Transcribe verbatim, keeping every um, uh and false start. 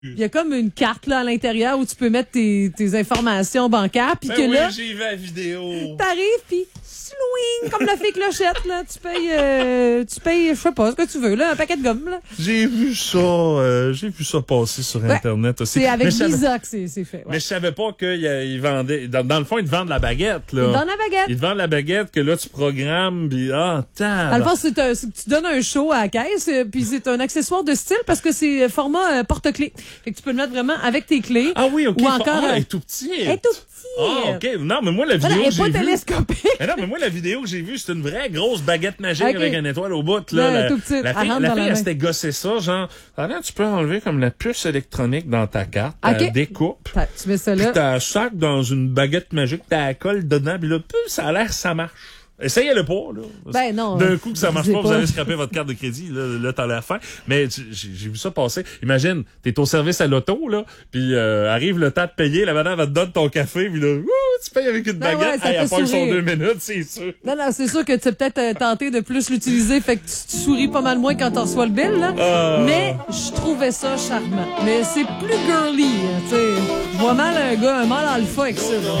Il y a comme une carte là à l'intérieur où tu peux mettre tes, tes informations bancaires. Puis ben que oui, là, j'ai vu la vidéo. T'arrives, puis swing, comme la fée clochette, là. Tu payes, euh, tu payes, je sais pas, ce que tu veux, là, un paquet de gomme, là. J'ai vu ça, euh, j'ai vu ça passer sur Ouais. Internet aussi. C'est avec Mais je savais- Visa que c'est, c'est fait. Ouais. Mais je savais pas qu'ils vendaient. Dans, dans le fond, ils te vendent la baguette, là. Dans la baguette. Ils te vendent la baguette que là, tu programmes, puis ah, Dans le tant. fond, c'est, un, c'est que tu donnes un show à la caisse, euh, puis c'est un accessoire de style parce que c'est format euh, porte-clés. Fait que tu peux le mettre vraiment avec tes clés. Ah oui, ok. Ou encore, Ah, euh, elle est tout petit. Elle est tout petit. Ah, ok. Non, mais moi, la Voilà, vidéo elle que est j'ai pas vue. télescopique. Mais non, mais moi, la vidéo que j'ai vue, c'est une vraie grosse baguette magique Ok. avec une étoile au bout, là. Ouais, la, tout petit. la Elle fille, rentre la dans fille la elle main. s'était gossé ça, genre, ah là, tu peux enlever comme la puce électronique dans ta carte, Ok. tu la découpes, T'as- Tu mets ça puis là. t'as un sac dans une baguette magique, t'as la colle dedans, puis là, puf, ça a l'air, ça marche. Essayez-le pas, là. Ben non. D'un coup que ça je marche sais pas, vous pas. allez scraper votre carte de crédit, là, là t'as l'air fin. Mais tu- j'ai j'ai vu ça passer. Imagine, t'es au service à l'auto, là, puis euh, arrive le temps de payer, la madame va te donner ton café, puis là, ouh, tu payes avec une Ben ouais, baguette, ça hey, elle fait pogne son sourire. deux minutes, c'est sûr. Non, non, c'est sûr que tu as peut-être euh, tenté de plus l'utiliser, fait que tu, tu souris pas mal moins quand tu reçois le bill, là. Ah. Mais je trouvais ça charmant. Mais c'est plus girly, hein, tu sais. Je vois mal un gars, un mâle alpha avec ça, là.